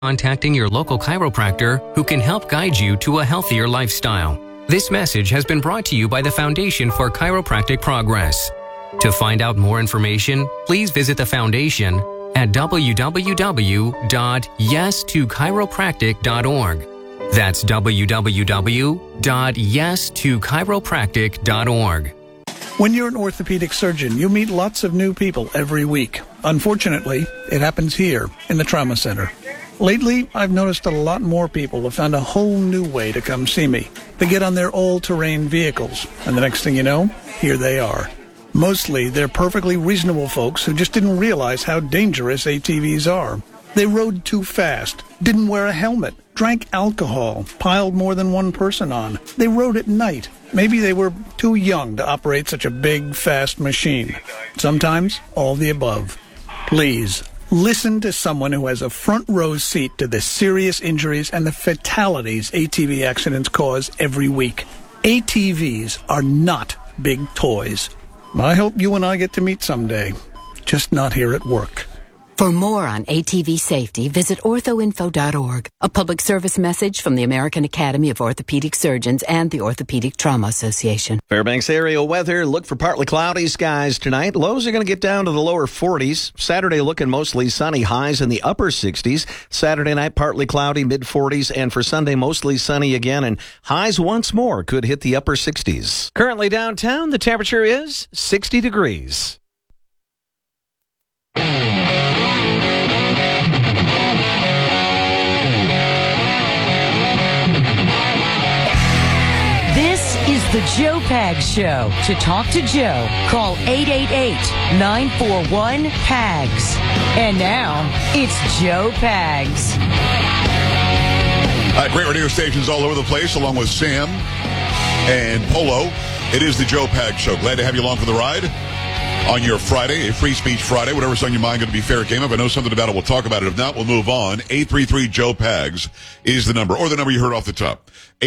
contacting your local chiropractor who can help guide you to a healthier lifestyle. This message has been brought to you by the Foundation for Chiropractic Progress. To find out more information, please visit the foundation at www.yes2chiropractic.org. That's www.yes2chiropractic.org. When you're an orthopedic surgeon, you meet lots of new people every week. Unfortunately, it happens here in the trauma center. Lately, I've noticed a lot more people have found a whole new way to come see me. They get on their all-terrain vehicles, and the next thing you know, here they are. Mostly, they're perfectly reasonable folks who just didn't realize how dangerous ATVs are. They rode too fast, didn't wear a helmet, drank alcohol, piled more than one person on. They rode at night. Maybe they were too young to operate such a big, fast machine. Sometimes, all the above. Please, listen to someone who has a front row seat to the serious injuries and the fatalities ATV accidents cause every week. ATVs are not big toys. I hope you and I get to meet someday, just not here at work. For more on ATV safety, visit orthoinfo.org. A public service message from the American Academy of Orthopedic Surgeons and the Orthopedic Trauma Association. Fairbanks area weather. Look for partly cloudy skies tonight. Lows are going to get down to the lower 40s. Saturday looking mostly sunny, highs in the upper 60s. Saturday night partly cloudy, mid 40s. And for Sunday, mostly sunny again. And highs once more could hit the upper 60s. Currently downtown, the temperature is 60 degrees. The Joe Pags Show. To talk to Joe, call 888-941-PAGS. And now, it's Joe Pags. Great radio stations all over the place, along with Sam and Polo. It is the Joe Pags Show. Glad to have you along for the ride on your Friday, a free speech Friday. Whatever's on your mind, going to be fair game. If I know something about it, we'll talk about it. If not, we'll move on. 833-JOE-PAGS is the number, or the number you heard off the top.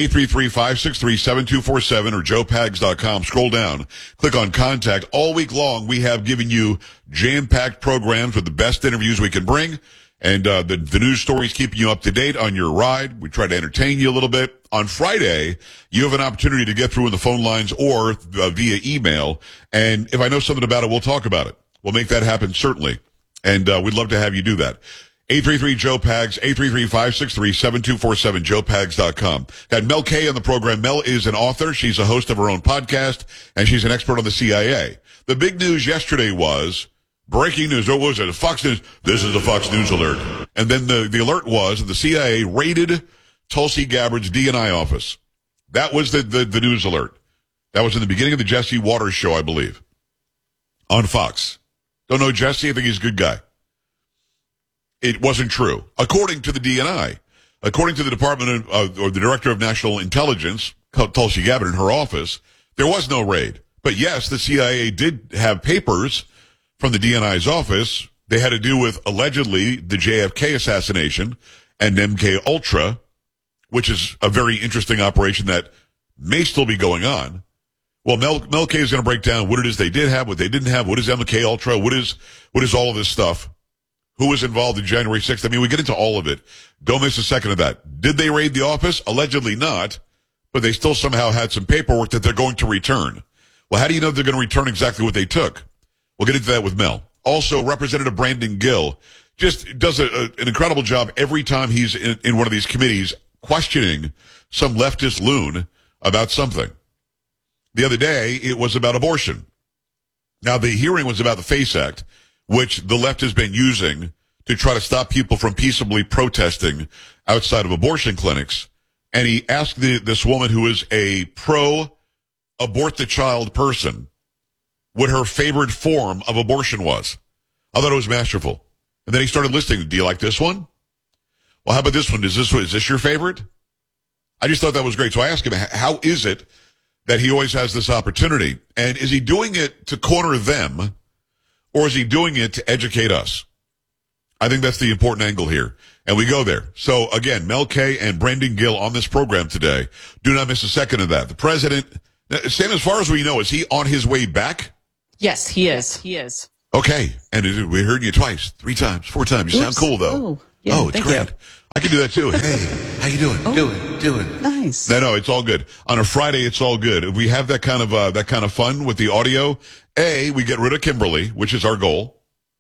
833-563-7247 or joepags.com. Scroll down, click on contact. All week long, we have given you jam-packed programs with the best interviews we can bring. And the news stories keeping you up to date on your ride. We try to entertain you a little bit. On Friday, you have an opportunity to get through in the phone lines or via email. And if I know something about it, we'll talk about it. We'll make that happen, certainly. And we'd love to have you do that. 833-JOE-PAGS, 833-563-7247, joepags.com. Got Mel K on the program. Mel is an author. She's a host of her own podcast, and she's an expert on the CIA. The big news yesterday was breaking news. What was it? Fox News. This is the Fox News alert. And then the alert was that the CIA raided Tulsi Gabbard's DNI office. That was the news alert. That was in the beginning of the Jesse Waters show, I believe, on Fox. Don't know Jesse. I think he's a good guy. It wasn't true. According to the DNI, according to the Department of, or the Director of National Intelligence, Tulsi Gabbard in her office, there was no raid. But yes, the CIA did have papers from the DNI's office. They had to do with allegedly the JFK assassination and MK Ultra, which is a very interesting operation that may still be going on. Well, Mel K is going to break down what it is they did have, what they didn't have, what is MK Ultra, what is all of this stuff. Who was involved in January 6th? I mean, we get into all of it. Don't miss a second of that. Did they raid the office? Allegedly not, but they still somehow had some paperwork that they're going to return. Well, how do you know they're going to return exactly what they took? We'll get into that with Mel. Also, Representative Brandon Gill just does an incredible job every time he's in one of these committees questioning some leftist loon about something. The other day, it was about abortion. Now, the hearing was about the FACE Act, which the left has been using to try to stop people from peaceably protesting outside of abortion clinics. And he asked this woman who is a pro-abort the child person what her favorite form of abortion was. I thought it was masterful. And then he started listing, do you like this one? Well, how about this one? Is this your favorite? I just thought that was great. So I asked him, how is it that he always has this opportunity? And is he doing it to corner them, or is he doing it to educate us? I think that's the important angle here. And we go there. So again, Mel K and Brandon Gill on this program today. Do not miss a second of that. The president, Sam, as far as we know, is he on his way back? Yes, he is. He is. Okay. And we heard you twice, 3 times, 4 times. You sound cool, though. Oh, yeah, it's great. I can do that too. Hey, how you doing? Doing. Nice. No, it's all good. On a Friday, it's all good. If we have that kind of fun with the audio, we get rid of Kimberly, which is our goal.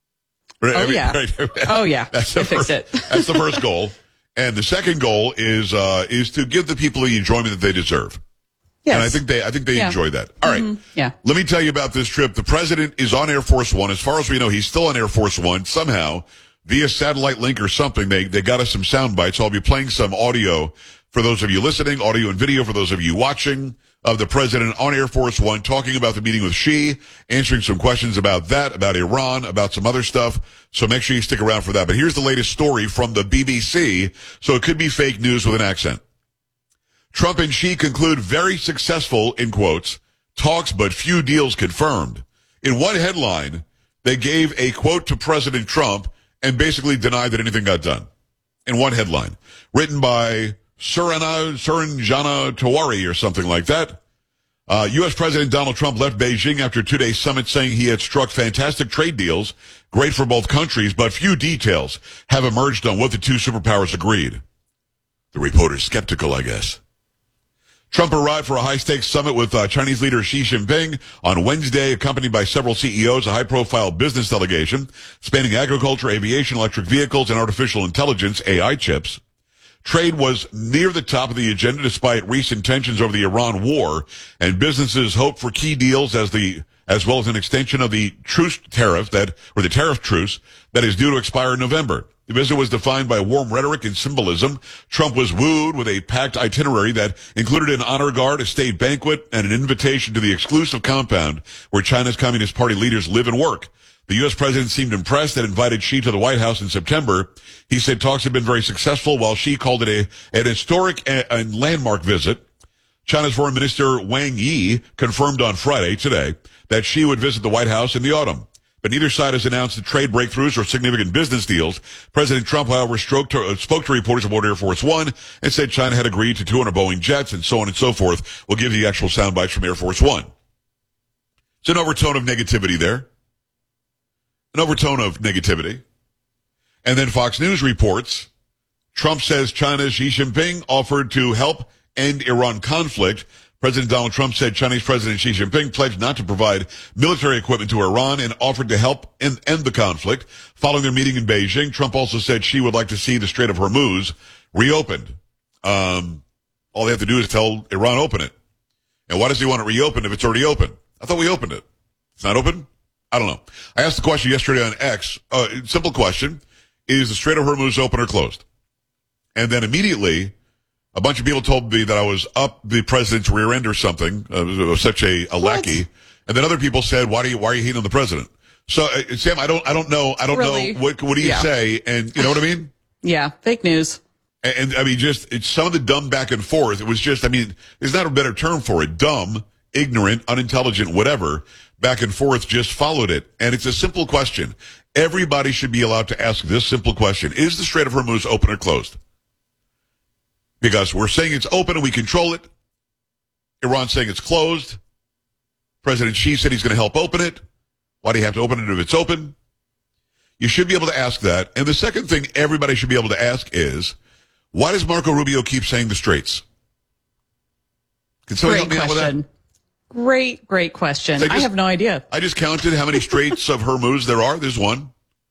Oh, yeah. Oh, yeah. That's the fix first, it. That's the first goal. And the second goal is to give the people the enjoyment that they deserve. Yes. And I think they enjoy that. All right. Yeah. Let me tell you about this trip. The president is on Air Force One. As far as we know, he's still on Air Force One. Somehow, via satellite link or something, they got us some sound bites. So I'll be playing some audio for those of you listening, audio and video for those of you watching, of the president on Air Force One talking about the meeting with Xi, answering some questions about that, about Iran, about some other stuff. So make sure you stick around for that. But here's the latest story from the BBC. So it could be fake news with an accent. Trump and Xi conclude very successful, in quotes, talks, but few deals confirmed. In one headline, they gave a quote to President Trump and basically denied that anything got done. In one headline. Written by Suranjana Tiwari or something like that. U.S. President Donald Trump left Beijing after a two-day summit saying he had struck fantastic trade deals, great for both countries, but few details have emerged on what the two superpowers agreed. The reporter's skeptical, I guess. Trump arrived for a high-stakes summit with Chinese leader Xi Jinping on Wednesday, accompanied by several CEOs, a high-profile business delegation spanning agriculture, aviation, electric vehicles, and artificial intelligence, AI chips. Trade was near the top of the agenda despite recent tensions over the Iran war, and businesses hope for key deals as well as an extension of the the tariff truce that is due to expire in November. The visit was defined by warm rhetoric and symbolism. Trump was wooed with a packed itinerary that included an honor guard, a state banquet, and an invitation to the exclusive compound where China's Communist Party leaders live and work. The U.S. president seemed impressed and invited Xi to the White House in September. He said talks had been very successful, while Xi called it an historic and landmark visit. China's Foreign Minister Wang Yi confirmed on Friday, today, that Xi would visit the White House in the autumn. But neither side has announced the trade breakthroughs or significant business deals. President Trump, however, spoke to reporters aboard Air Force One and said China had agreed to 200 Boeing jets and so on and so forth. We'll give you the actual sound bites from Air Force One. It's an overtone of negativity there. An overtone of negativity. And then Fox News reports, Trump says China's Xi Jinping offered to help end Iran conflict. President Donald Trump said Chinese President Xi Jinping pledged not to provide military equipment to Iran and offered to help end the conflict. Following their meeting in Beijing, Trump also said Xi would like to see the Strait of Hormuz reopened. All they have to do is tell Iran open it. And why does he want it reopened if it's already open? I thought we opened it. It's not open? I don't know. I asked the question yesterday on X. Simple question. Is the Strait of Hormuz open or closed? And then immediately, a bunch of people told me that I was up the president's rear end or something, such a lackey. And then other people said, why are you hating on the president? So, Sam, I don't know. I don't really? know. What do you say? And you know what I mean? Yeah. Fake news. And I mean, it's some of the dumb back and forth. It was just, I mean, there's not a better term for it. Dumb, ignorant, unintelligent, whatever, back and forth just followed it. And it's a simple question. Everybody should be allowed to ask this simple question. Is the Strait of Hormuz open or closed? Because we're saying it's open and we control it. Iran's saying it's closed. President Xi said he's going to help open it. Why do you have to open it if it's open? You should be able to ask that. And the second thing everybody should be able to ask is, why does Marco Rubio keep saying the straits? Can somebody help me out with that? Great question. I have no idea. I just counted how many straits of Hormuz there are. There's one.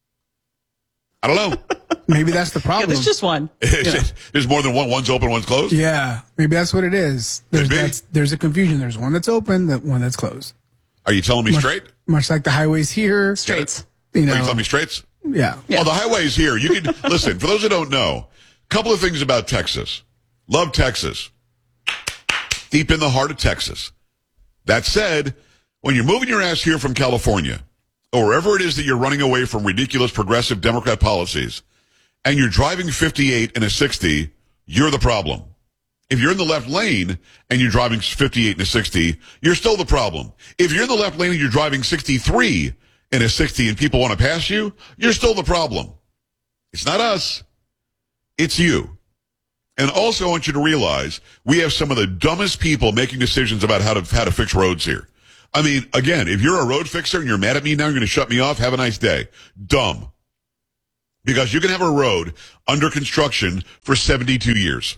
I don't know. Maybe that's the problem. Yeah, there's just one. There's more than one. One's open, one's closed? Yeah, maybe that's what it is. There's a confusion. There's one that's open, one that's closed. Are you telling me straight? Much like the highways here. Straits. Are you telling me straits? Yeah. Oh, the highways here. You can listen, for those who don't know, a couple of things about Texas. Love Texas. Deep in the heart of Texas. That said, when you're moving your ass here from California, or wherever it is that you're running away from ridiculous progressive Democrat policies, and you're driving 58 in a 60, you're the problem. If you're in the left lane and you're driving 58 in a 60, you're still the problem. If you're in the left lane and you're driving 63 in a 60 and people want to pass you, you're still the problem. It's not us. It's you. And also I want you to realize we have some of the dumbest people making decisions about how to fix roads here. I mean, again, if you're a road fixer and you're mad at me now, you're going to shut me off, have a nice day. Dumb. Because you can have a road under construction for 72 years.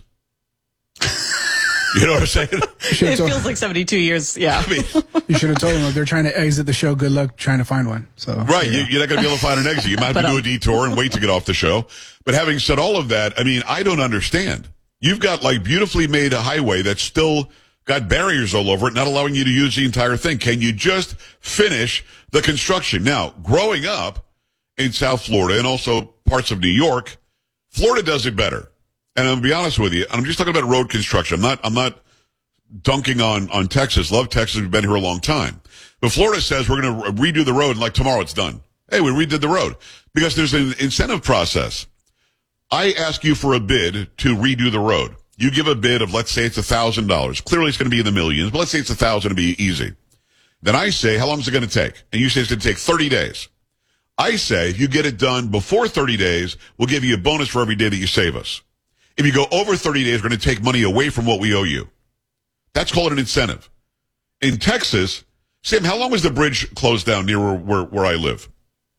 You know what I'm saying? It feels like 72 years. Yeah. I mean, you should have told them if they're trying to exit the show, good luck trying to find one. So right. Yeah. You're not going to be able to find an exit. You might have to do a detour and wait to get off the show. But having said all of that, I mean, I don't understand. You've got like beautifully made a highway that's still got barriers all over it, not allowing you to use the entire thing. Can you just finish the construction? Now, growing up in South Florida and also parts of New York, Florida does it better. And I'll be honest with you, I'm just talking about road construction. I'm not dunking on Texas. Love Texas. We've been here a long time. But Florida says we're going to redo the road and like tomorrow it's done. Hey, we redid the road because there's an incentive process. I ask you for a bid to redo the road. You give a bid of, let's say it's $1,000. Clearly it's going to be in the millions, but let's say it's $1,000 to be easy. Then I say, how long is it going to take? And you say it's going to take 30 days. I say, if you get it done before 30 days, we'll give you a bonus for every day that you save us. If you go over 30 days, we're going to take money away from what we owe you. That's called an incentive. In Texas, Sam, how long was the bridge closed down near where I live?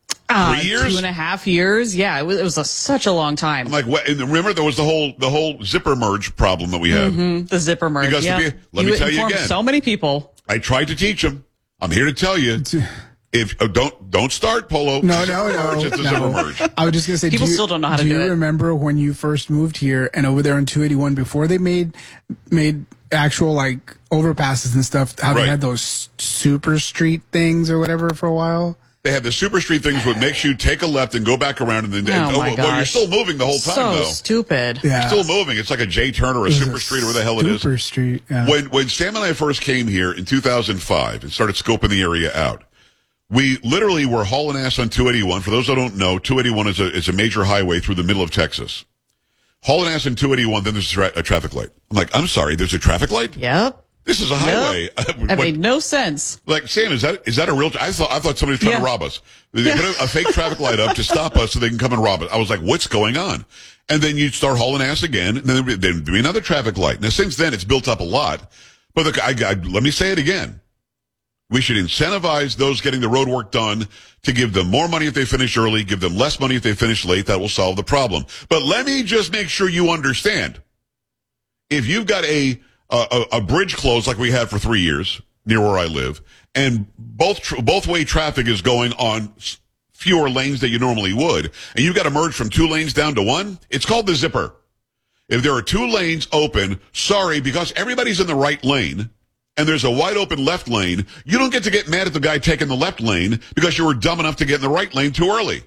3 years? 2.5 years. Yeah, it was such a long time. I'm like, what? And remember, there was the whole zipper merge problem that we had. Mm-hmm, the zipper merge. Because let me tell you again. So many people. I tried to teach them. I'm here to tell you. If don't start, Polo. No. Zipper merge. I was just gonna say, people still don't know how to do it. Do you remember when you first moved here and over there on 281 before they made actual like overpasses and stuff? How they had those super street things or whatever for a while. They had the super street things which makes you take a left and go back around and then well, you're still moving the whole time so though. Stupid. Yeah. You're still moving. It's like a J turn or a super street or where the hell it is. Super street. Yeah. When Sam and I first came here in 2005 and started scoping the area out, we literally were hauling ass on 281. For those that don't know, 281 is a major highway through the middle of Texas. Hauling ass on 281, then there's a traffic light. I'm like, I'm sorry, there's a traffic light? Yep. This is a highway. That made no sense. Like, Sam, is that a real? I thought somebody was trying to rob us. They put a fake traffic light up to stop us so they can come and rob us. I was like, what's going on? And then you start hauling ass again, and then there'd be another traffic light. Now, since then, it's built up a lot. But let me say it again. We should incentivize those getting the road work done to give them more money if they finish early, give them less money if they finish late. That will solve the problem. But let me just make sure you understand. If you've got a bridge closed like we had for 3 years near where I live, and both way traffic is going on fewer lanes than you normally would, and you've got to merge from 2 lanes down to 1, it's called the zipper. If there are 2 lanes open, sorry, because everybody's in the right lane, and there's a wide open left lane, you don't get to get mad at the guy taking the left lane because you were dumb enough to get in the right lane too early.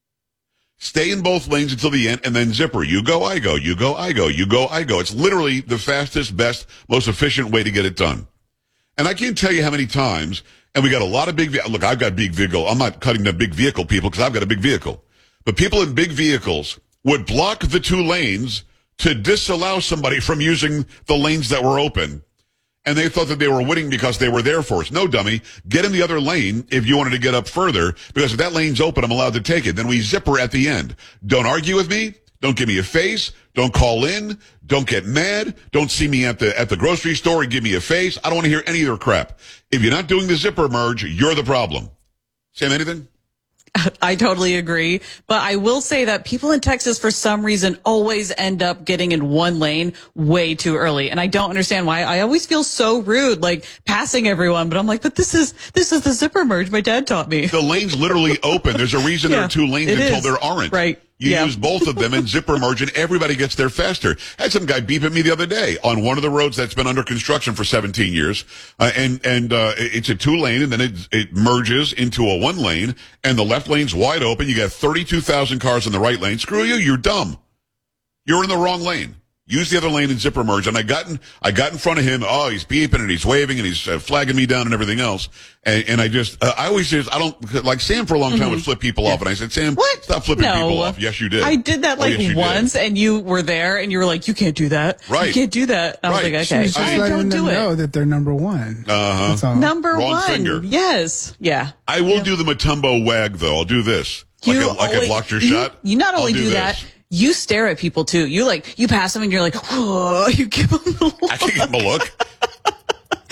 Stay in both lanes until the end, and then zipper. You go, I go. You go, I go. You go, I go. It's literally the fastest, best, most efficient way to get it done. And I can't tell you how many times, and we got a lot of look, I've got big vehicle. I'm not cutting the big vehicle people because I've got a big vehicle. But people in big vehicles would block the 2 lanes to disallow somebody from using the lanes that were open. And they thought that they were winning because they were there for us. No, dummy. Get in the other lane if you wanted to get up further, because if that lane's open, I'm allowed to take it. Then we zipper at the end. Don't argue with me. Don't give me a face. Don't call in. Don't get mad. Don't see me at the grocery store and give me a face. I don't want to hear any of your crap. If you're not doing the zipper merge, you're the problem. Sam, anything? I totally agree. But I will say that people in Texas, for some reason, always end up getting in 1 lane way too early. And I don't understand why. I always feel so rude, like passing everyone. But I'm like, but this is the zipper merge my dad taught me. The lane's literally open. There's a reason there are 2 lanes until there aren't. Right. You use both of them and zipper merge, and everybody gets there faster. I had some guy beep at me the other day on one of the roads that's been under construction for 17 years. It's a 2-lane, and then it merges into a 1 lane, and the left lane's wide open. You got 32,000 cars in the right lane. Screw you. You're dumb. You're in the wrong lane. Use the other lane and zipper merge. And I got in front of him. Oh, he's beeping and he's waving and he's flagging me down and everything else. And I don't, like Sam for a long time would flip people off. And I said, Sam, stop flipping people off. Yes, you did. I did that once and you were there and you were like, you can't do that. Right. You can't do that. I was like, okay. Just letting them know that they're number 1. Uh-huh. Number Wrong 1. finger. Yes. Yeah. I will do the Matumbo wag though. I'll do this. Like I blocked your shot. You not only do that, you stare at people too. You pass them and you're like, oh, you give them a look. I can give them a look.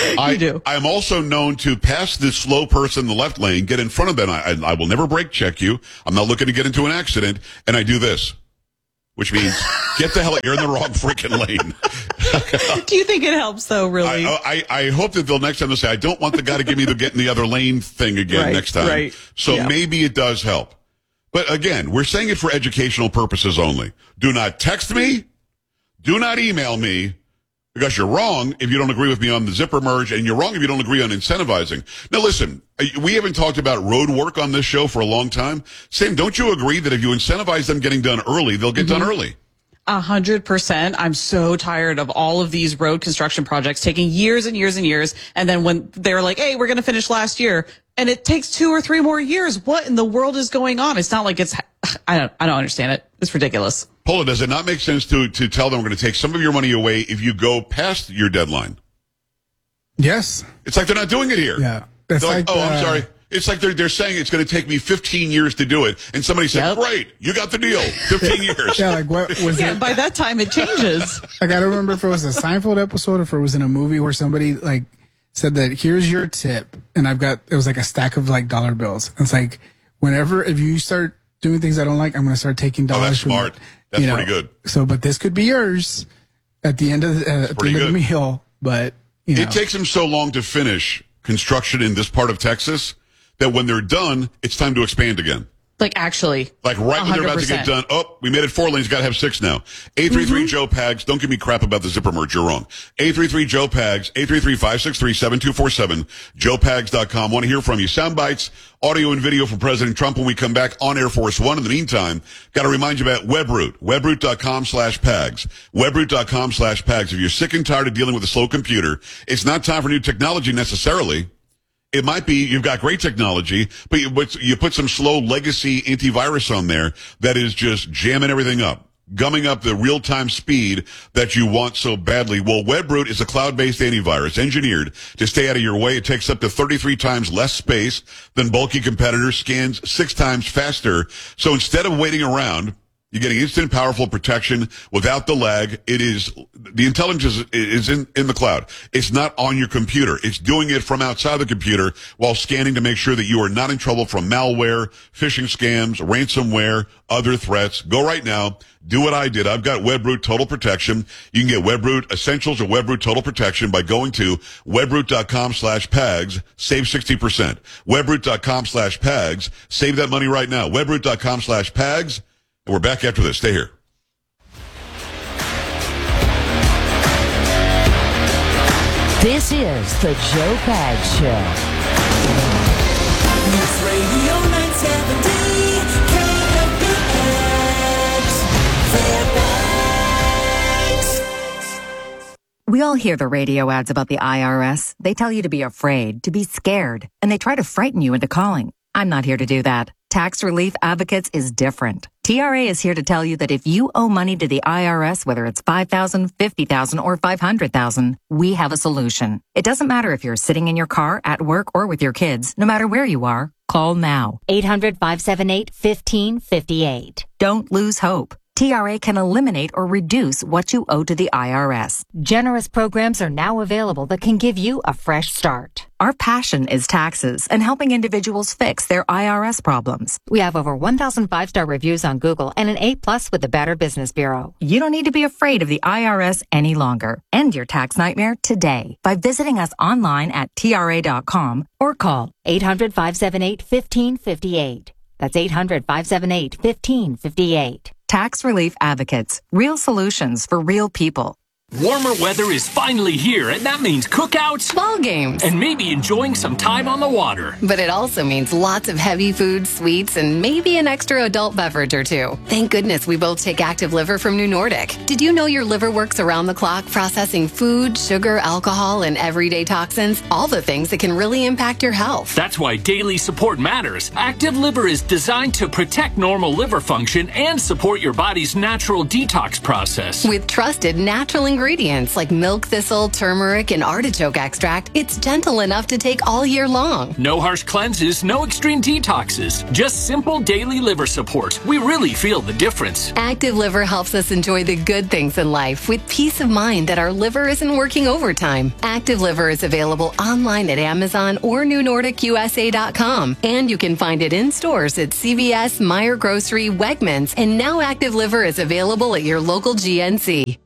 You do. I'm also known to pass the slow person in the left lane, get in front of them. I will never brake check you. I'm not looking to get into an accident. And I do this, which means get the hell out. You're in the wrong freaking lane. Do you think it helps, though, really? I hope that they'll next time they'll say, I don't want the guy to give me the get in the other lane thing again next time. Right. So maybe it does help. But again, we're saying it for educational purposes only. Do not text me. Do not email me. Because you're wrong if you don't agree with me on the zipper merge, and you're wrong if you don't agree on incentivizing. Now listen, we haven't talked about road work on this show for a long time. Sam, don't you agree that if you incentivize them getting done early, they'll get done early? 100%. I'm so tired of all of these road construction projects taking years and years and years. And then when they're like, hey, we're going to finish last year, and it takes 2 or 3 more years. What in the world is going on? It's not like I don't understand it. It's ridiculous. Paula, does it not make sense to tell them we're going to take some of your money away if you go past your deadline? Yes. It's like they're not doing it here. Yeah. They're like, I'm sorry. It's like they're saying it's going to take me 15 years to do it. And somebody said, great, you got the deal. 15 years. Yeah, like what was it? By that time it changes. Like I don't remember if it was a Seinfeld episode or if it was in a movie where somebody like said that here's your tip. And it was like a stack of like dollar bills. And it's like, if you start doing things I don't like, I'm going to start taking dollars. Oh, that's smart. That's pretty good. So, but this could be yours at the end of the meal. But, it takes them so long to finish construction in this part of Texas that when they're done, it's time to expand again. Like actually. Like right when they're about to get done. Oh, we made it 4 lanes, got to have 6 now. 833-JOE-PAGS. Don't give me crap about the zipper merge. You're wrong. 833-JOE-PAGS. 833-563-7247. JoePags.com. Want to hear from you. Sound bites, audio and video from President Trump when we come back on Air Force One. In the meantime, got to remind you about WebRoot. WebRoot.com/PAGS. WebRoot.com/PAGS. If you're sick and tired of dealing with a slow computer, it's not time for new technology necessarily. It might be you've got great technology, but you put some slow legacy antivirus on there that is just jamming everything up, gumming up the real-time speed that you want so badly. Well, WebRoot is a cloud-based antivirus engineered to stay out of your way. It takes up to 33 times less space than bulky competitors, scans 6 times faster. So instead of waiting around, you're getting instant, powerful protection without the lag. The intelligence is in the cloud. It's not on your computer. It's doing it from outside the computer while scanning to make sure that you are not in trouble from malware, phishing scams, ransomware, other threats. Go right now. Do what I did. I've got WebRoot Total Protection. You can get WebRoot Essentials or WebRoot Total Protection by going to WebRoot.com/PAGS. Save 60%. WebRoot.com/PAGS. Save that money right now. WebRoot.com/PAGS. And we're back after this. Stay here. This is the Joe Pags Show. News Radio 970 Fairbanks. We all hear the radio ads about the IRS. They tell you to be afraid, to be scared, and they try to frighten you into calling. I'm not here to do that. Tax Relief Advocates is different. TRA is here to tell you that if you owe money to the IRS, whether it's $5,000, $50,000, or $500,000, we have a solution. It doesn't matter if you're sitting in your car, at work, or with your kids. No matter where you are, call now. 800-578-1558. Don't lose hope. TRA can eliminate or reduce what you owe to the IRS. Generous programs are now available that can give you a fresh start. Our passion is taxes and helping individuals fix their IRS problems. We have over 1,000 5-star reviews on Google and an A+ with the Better Business Bureau. You don't need to be afraid of the IRS any longer. End your tax nightmare today by visiting us online at TRA.com or call 800-578-1558. That's 800-578-1558. Tax Relief Advocates. Real solutions for real people. Warmer weather is finally here, and that means cookouts, ball games, and maybe enjoying some time on the water. But it also means lots of heavy food, sweets, and maybe an extra adult beverage or two. Thank goodness we both take Active Liver from New Nordic. Did you know your liver works around the clock processing food, sugar, alcohol, and everyday toxins? All the things that can really impact your health. That's why daily support matters. Active Liver is designed to protect normal liver function and support your body's natural detox process. With trusted natural ingredients ingredients like milk thistle, turmeric, and artichoke extract, it's gentle enough to take all year long. No harsh cleanses, no extreme detoxes. Just simple daily liver support. We really feel the difference. Active Liver helps us enjoy the good things in life with peace of mind that our liver isn't working overtime. Active Liver is available online at Amazon or NewNordicUSA.com. And you can find it in stores at CVS, Meijer Grocery, Wegmans, and now Active Liver is available at your local GNC.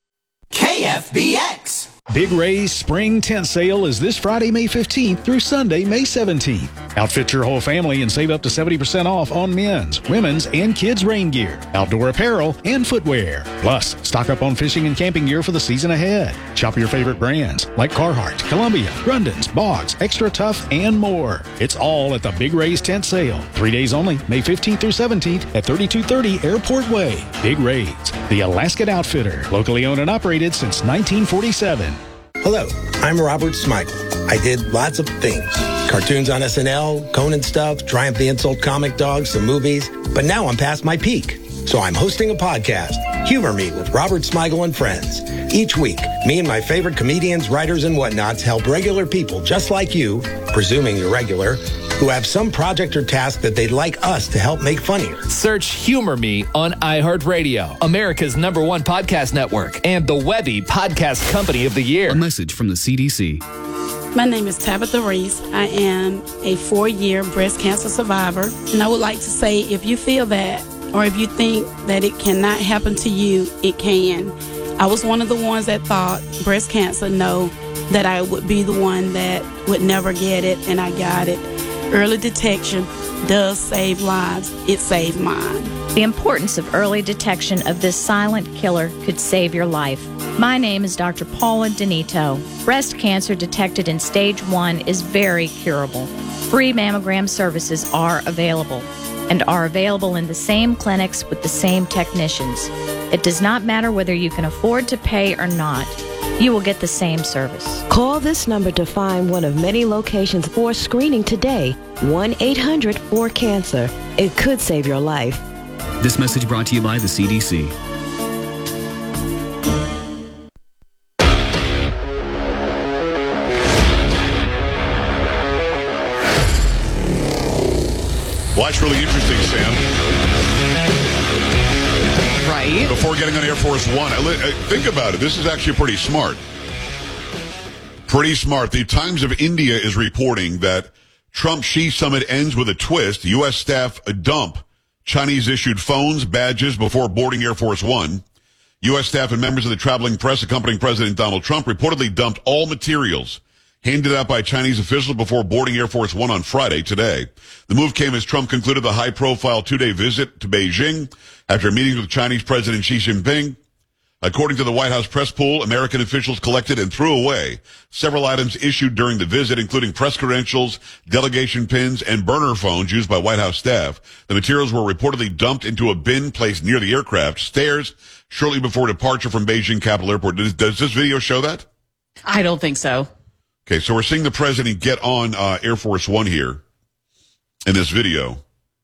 KFBX. Big Ray's Spring Tent Sale is this Friday, May 15th through Sunday, May 17th. Outfit your whole family and save up to 70% off on men's, women's, and kids' rain gear, outdoor apparel, and footwear. Plus, stock up on fishing and camping gear for the season ahead. Shop your favorite brands like Carhartt, Columbia, Grundens, Boggs, Extra Tough, and more. It's all at the Big Ray's Tent Sale. 3 days only, May 15th through 17th at 3230 Airport Way. Big Ray's, the Alaskan Outfitter, locally owned and operated since 1947. Hello, I'm Robert Smigel. I did lots of things. Cartoons on SNL, Conan stuff, Triumph the Insult Comic Dog, some movies. But now I'm past my peak. So I'm hosting a podcast, Humor Me with Robert Smigel and Friends. Each week, me and my favorite comedians, writers, and whatnots help regular people just like you, presuming you're regular, who have some project or task that they'd like us to help make funnier. Search Humor Me on iHeartRadio, America's #1 podcast network, and the Webby Podcast Company of the Year. A message from the CDC. My name is Tabitha Reese. I am a 4-year breast cancer survivor. And I would like to say, if you feel that, or if you think that it cannot happen to you, it can. I was one of the ones that thought breast cancer, no, that I would be the one that would never get it, and I got it. Early detection does save lives. It saved mine. The importance of early detection of this silent killer could save your life. My name is Dr. Paula Donito. Breast cancer detected in stage 1 is very curable. Free mammogram services are available and are available in the same clinics with the same technicians. It does not matter whether you can afford to pay or not. You will get the same service. Call this number to find one of many locations for screening today. 1-800-4CANCER. It could save your life. This message brought to you by the CDC. Well, that's really interesting, Sam. Right. Before getting on Air Force One, think about it. This is actually pretty smart. Pretty smart. The Times of India is reporting that Trump-Xi summit ends with a twist. U.S. staff dump Chinese-issued phones, badges before boarding Air Force One. U.S. staff and members of the traveling press accompanying President Donald Trump reportedly dumped all materials handed out by Chinese officials before boarding Air Force One on Friday today. The move came as Trump concluded the high-profile 2-day visit to Beijing after meetings with Chinese President Xi Jinping. According to the White House press pool, American officials collected and threw away several items issued during the visit, including press credentials, delegation pins, and burner phones used by White House staff. The materials were reportedly dumped into a bin placed near the aircraft stairs shortly before departure from Beijing Capital Airport. Does this video show that? I don't think so. Okay, so we're seeing the president get on Air Force One here in this video.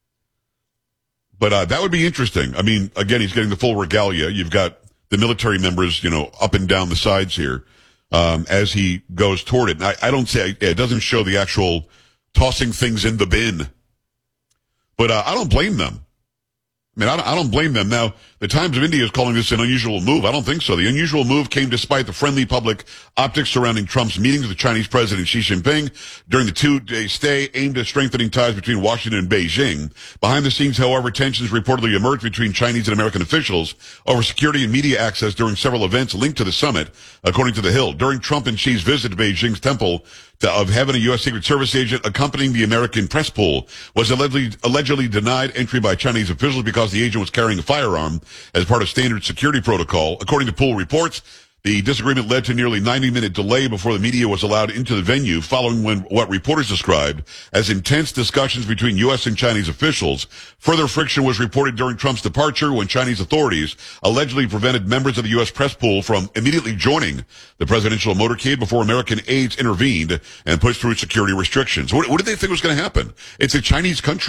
But that would be interesting. I mean, again, he's getting the full regalia. You've got the military members, up and down the sides here as he goes toward it. And I don't say it doesn't show the actual tossing things in the bin. But I don't blame them. I mean, I don't blame them. Now, the Times of India is calling this an unusual move. I don't think so. The unusual move came despite the friendly public optics surrounding Trump's meetings with the Chinese President Xi Jinping during the 2-day stay aimed at strengthening ties between Washington and Beijing. Behind the scenes, however, tensions reportedly emerged between Chinese and American officials over security and media access during several events linked to the summit, according to The Hill. During Trump and Xi's visit to Beijing's Temple of Heaven, a U.S. Secret Service agent accompanying the American press pool was allegedly denied entry by Chinese officials because the agent was carrying a firearm as part of standard security protocol. According to pool reports, the disagreement led to nearly 90-minute delay before the media was allowed into the venue following what reporters described as intense discussions between U.S. and Chinese officials. Further friction was reported during Trump's departure when Chinese authorities allegedly prevented members of the U.S. press pool from immediately joining the presidential motorcade before American aides intervened and pushed through security restrictions. What did they think was going to happen? It's a Chinese country.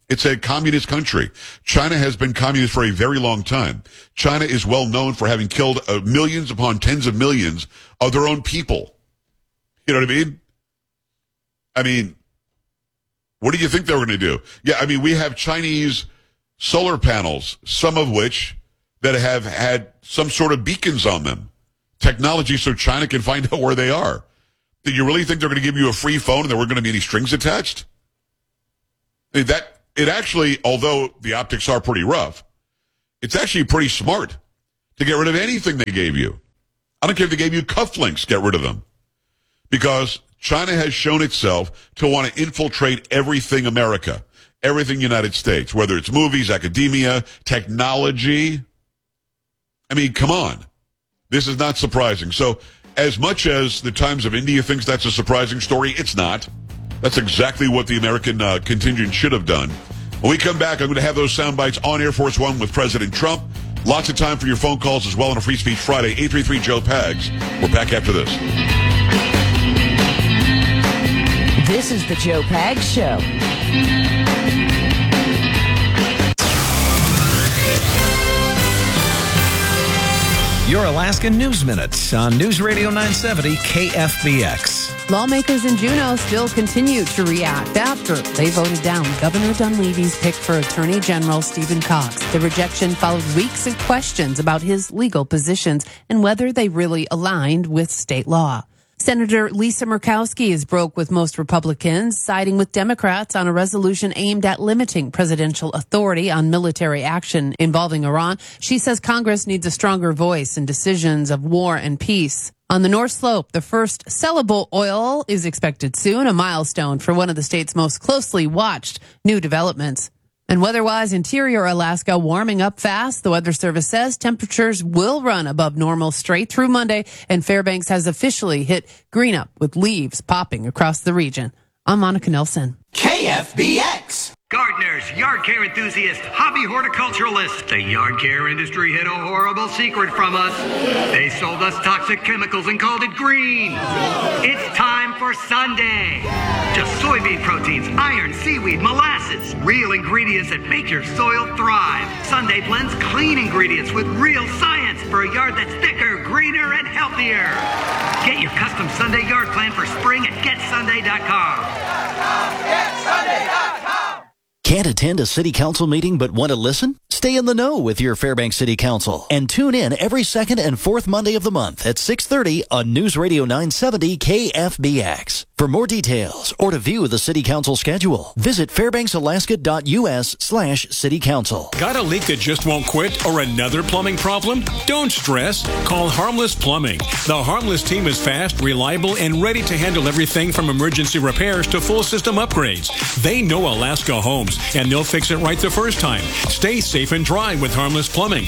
It's a communist country. China has been communist for a very long time. China is well known for having killed millions upon tens of millions of their own people. You know what I mean? I mean, what do you think they were going to do? Yeah, I mean, we have Chinese solar panels, some of which that have had some sort of beacons on them. Technology so China can find out where they are. Do you really think they're going to give you a free phone and there weren't going to be any strings attached? I mean, it actually, although the optics are pretty rough, it's actually pretty smart to get rid of anything they gave you. I don't care if they gave you cufflinks, get rid of them. Because China has shown itself to want to infiltrate everything America, everything United States, whether it's movies, academia, technology. I mean, come on. This is not surprising. So as much as the Times of India thinks that's a surprising story, it's not. That's exactly what the American contingent should have done. When we come back, I'm going to have those sound bites on Air Force One with President Trump. Lots of time for your phone calls as well on a Free Speech Friday, 833-JOE-PAGS. We're back after this. This is the Joe Pags Show. Your Alaska News Minute on News Radio 970 KFBX. Lawmakers in Juneau still continue to react after they voted down Governor Dunleavy's pick for Attorney General Stephen Cox. The rejection followed weeks of questions about his legal positions and whether they really aligned with state law. Senator Lisa Murkowski is broke with most Republicans, siding with Democrats on a resolution aimed at limiting presidential authority on military action involving Iran. She says Congress needs a stronger voice in decisions of war and peace. On the North Slope, the first sellable oil is expected soon, a milestone for one of the state's most closely watched new developments. And weather-wise, interior Alaska warming up fast. The Weather Service says temperatures will run above normal straight through Monday, and Fairbanks has officially hit green up with leaves popping across the region. I'm Monica Nelson. KFBX. Gardeners, yard care enthusiasts, hobby horticulturalists. The yard care industry hid a horrible secret from us. They sold us toxic chemicals and called it green. It's time for Sunday. Just soybean proteins, iron, seaweed, molasses. Real ingredients that make your soil thrive. Sunday blends clean ingredients with real science for a yard that's thicker, greener, and healthier. Get your custom Sunday yard plan for spring at GetSunday.com. GetSunday.com. Can't attend a city council meeting but want to listen? Stay in the know with your Fairbanks City Council and tune in every second and fourth Monday of the month at 6:30 on News Radio 970 KFBX. For more details or to view the City Council schedule, visit fairbanksalaska.us/City Council. Got a leak that just won't quit or another plumbing problem? Don't stress. Call Harmless Plumbing. The Harmless team is fast, reliable, and ready to handle everything from emergency repairs to full system upgrades. They know Alaska homes, and they'll fix it right the first time. Stay safe and dry with Harmless Plumbing.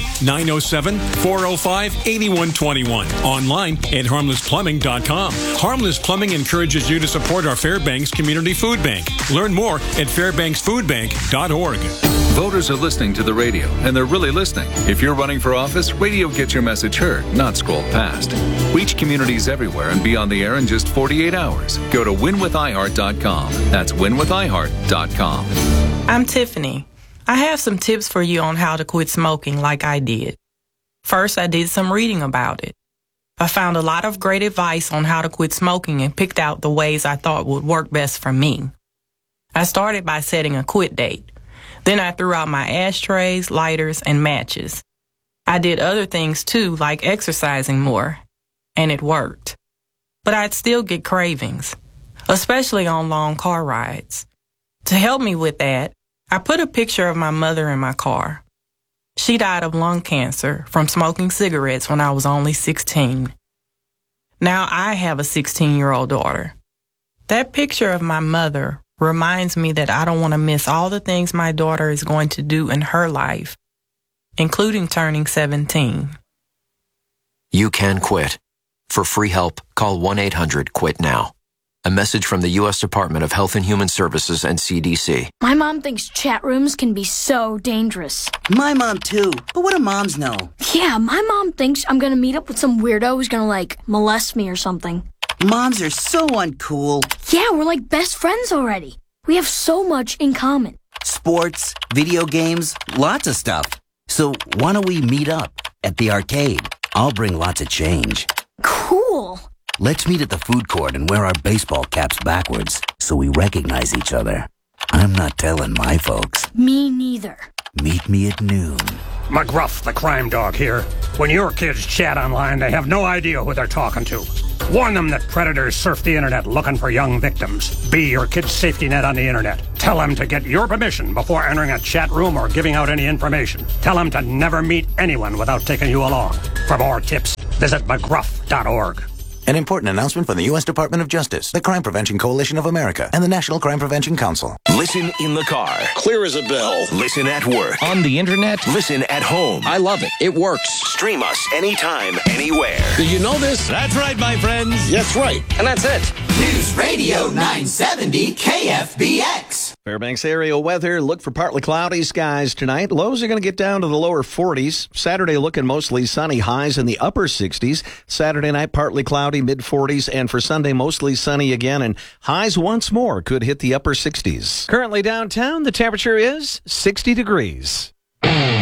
907-405-8121. Online at harmlessplumbing.com. Harmless Plumbing encourages you to support our Fairbanks Community Food Bank. Learn more at fairbanksfoodbank.org. Voters are listening to the radio, and they're really listening. If you're running for office, radio gets your message heard, not scrolled past. Reach communities everywhere and be on the air in just 48 hours. Go to winwithiheart.com. That's winwithiheart.com. I'm Tiffany. I have some tips for you on how to quit smoking like I did. First, I did some reading about it. I found a lot of great advice on how to quit smoking and picked out the ways I thought would work best for me. I started by setting a quit date. Then I threw out my ashtrays, lighters, and matches. I did other things too, like exercising more, and it worked. But I'd still get cravings, especially on long car rides. To help me with that, I put a picture of my mother in my car. She died of lung cancer from smoking cigarettes when I was only 16. Now I have a 16-year-old daughter. That picture of my mother reminds me that I don't want to miss all the things my daughter is going to do in her life, including turning 17. You can quit. For free help, call 1-800-QUIT-NOW. A message from the U.S. Department of Health and Human Services and CDC. My mom thinks chat rooms can be so dangerous. My mom too, but what do moms know? Yeah, my mom thinks I'm gonna meet up with some weirdo who's gonna, molest me or something. Moms are so uncool. Yeah, we're like best friends already. We have so much in common. sports, video games, lots of stuff. So why don't we meet up at the arcade? I'll bring lots of change. Cool. Let's meet at the food court and wear our baseball caps backwards so we recognize each other. I'm not telling my folks. Me neither. Meet me at noon. McGruff, the crime dog here. When your kids chat online, they have no idea who they're talking to. Warn them that predators surf the internet looking for young victims. Be your kid's safety net on the internet. Tell them to get your permission before entering a chat room or giving out any information. Tell them to never meet anyone without taking you along. For more tips, visit McGruff.org. An important announcement from the U.S. Department of Justice, the Crime Prevention Coalition of America, and the National Crime Prevention Council. Listen in the car. Clear as a bell. Listen at work. On the internet. Listen at home. I love it. It works. Stream us anytime, anywhere. Do you know this? That's right, my friends. That's right. And that's it. News Radio 970 KFBX. Fairbanks area weather. Look for partly cloudy skies tonight. Lows are going to get down to the lower 40s. Saturday looking mostly sunny. Highs in the upper 60s. Saturday night partly cloudy, mid 40s. And for Sunday mostly sunny again. And highs once more could hit the upper 60s. Currently downtown, the temperature is 60 degrees.